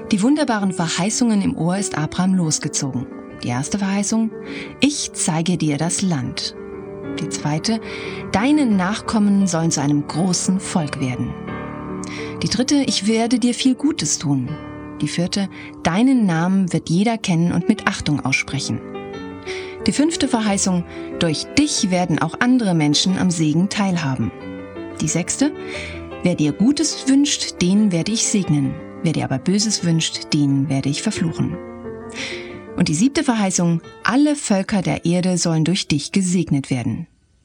Die wunderbaren Verheißungen im Ohr ist Abraham losgezogen. Die erste Verheißung: Ich zeige dir das Land. Die zweite: Deine Nachkommen sollen zu einem großen Volk werden. Die dritte: Ich werde dir viel Gutes tun. Die vierte: Deinen Namen wird jeder kennen und mit Achtung aussprechen. Die fünfte Verheißung: Durch dich werden auch andere Menschen am Segen teilhaben. Die sechste: Wer dir Gutes wünscht, den werde ich segnen. Wer dir aber Böses wünscht, den werde ich verfluchen. Und die siebte Verheißung: Alle Völker der Erde sollen durch dich gesegnet werden.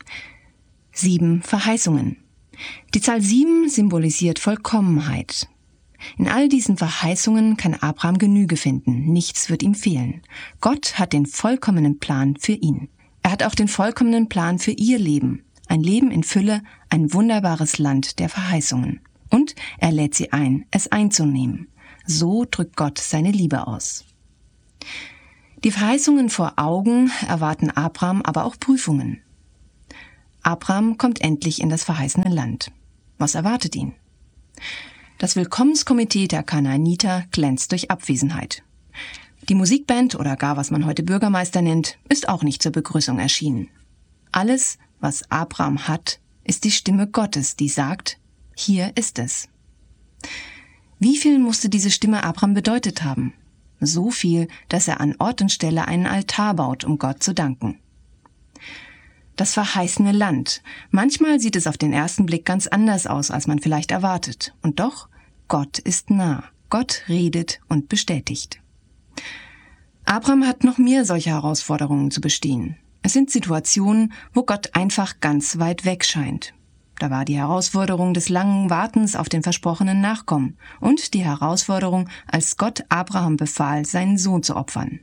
7 Verheißungen. Die Zahl 7 symbolisiert Vollkommenheit. In all diesen Verheißungen kann Abraham Genüge finden. Nichts wird ihm fehlen. Gott hat den vollkommenen Plan für ihn. Er hat auch den vollkommenen Plan für ihr Leben. Ein Leben in Fülle, ein wunderbares Land der Verheißungen. Und er lädt sie ein, es einzunehmen. So drückt Gott seine Liebe aus. Die Verheißungen vor Augen erwarten Abraham aber auch Prüfungen. Abraham kommt endlich in das verheißene Land. Was erwartet ihn? Das Willkommenskomitee der Kanaaniter glänzt durch Abwesenheit. Die Musikband oder gar was man heute Bürgermeister nennt, ist auch nicht zur Begrüßung erschienen. Alles, was Abraham hat, ist die Stimme Gottes, die sagt: Hier ist es. Wie viel musste diese Stimme Abraham bedeutet haben? So viel, dass er an Ort und Stelle einen Altar baut, um Gott zu danken. Das verheißene Land. Manchmal sieht es auf den ersten Blick ganz anders aus, als man vielleicht erwartet. Und doch, Gott ist nah. Gott redet und bestätigt. Abraham hat noch mehr solche Herausforderungen zu bestehen. Es sind Situationen, wo Gott einfach ganz weit weg scheint. Da war die Herausforderung des langen Wartens auf den versprochenen Nachkommen und die Herausforderung, als Gott Abraham befahl, seinen Sohn zu opfern.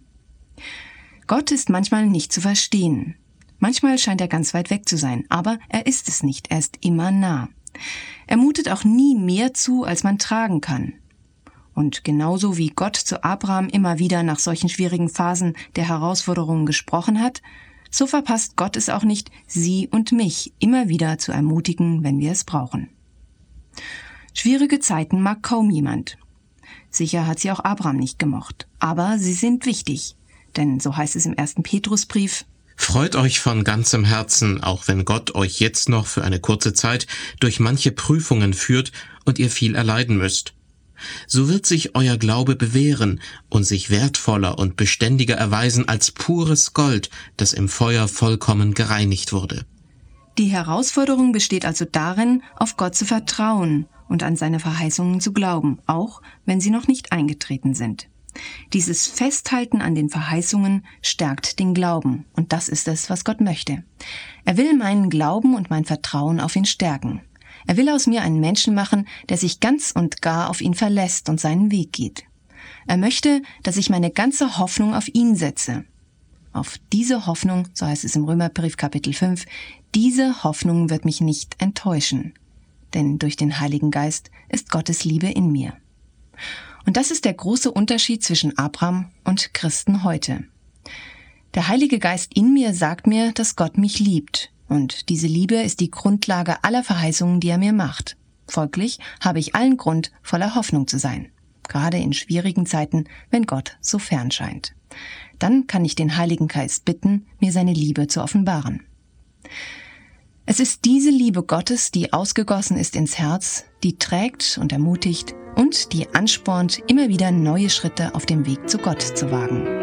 Gott ist manchmal nicht zu verstehen. Manchmal scheint er ganz weit weg zu sein, aber er ist es nicht, er ist immer nah. Er mutet auch nie mehr zu, als man tragen kann. Und genauso wie Gott zu Abraham immer wieder nach solchen schwierigen Phasen der Herausforderungen gesprochen hat, so verpasst Gott es auch nicht, Sie und mich immer wieder zu ermutigen, wenn wir es brauchen. Schwierige Zeiten mag kaum jemand. Sicher hat sie auch Abraham nicht gemocht. Aber sie sind wichtig. Denn so heißt es im 1. Petrusbrief: Freut euch von ganzem Herzen, auch wenn Gott euch jetzt noch für eine kurze Zeit durch manche Prüfungen führt und ihr viel erleiden müsst. So wird sich euer Glaube bewähren und sich wertvoller und beständiger erweisen als pures Gold, das im Feuer vollkommen gereinigt wurde. Die Herausforderung besteht also darin, auf Gott zu vertrauen und an seine Verheißungen zu glauben, auch wenn sie noch nicht eingetreten sind. Dieses Festhalten an den Verheißungen stärkt den Glauben, und das ist es, was Gott möchte. Er will meinen Glauben und mein Vertrauen auf ihn stärken. Er will aus mir einen Menschen machen, der sich ganz und gar auf ihn verlässt und seinen Weg geht. Er möchte, dass ich meine ganze Hoffnung auf ihn setze. Auf diese Hoffnung, so heißt es im Römerbrief Kapitel 5, diese Hoffnung wird mich nicht enttäuschen. Denn durch den Heiligen Geist ist Gottes Liebe in mir. Und das ist der große Unterschied zwischen Abraham und Christen heute. Der Heilige Geist in mir sagt mir, dass Gott mich liebt. Und diese Liebe ist die Grundlage aller Verheißungen, die er mir macht. Folglich habe ich allen Grund, voller Hoffnung zu sein. Gerade in schwierigen Zeiten, wenn Gott so fern scheint. Dann kann ich den Heiligen Geist bitten, mir seine Liebe zu offenbaren. Es ist diese Liebe Gottes, die ausgegossen ist ins Herz, die trägt und ermutigt und die anspornt, immer wieder neue Schritte auf dem Weg zu Gott zu wagen.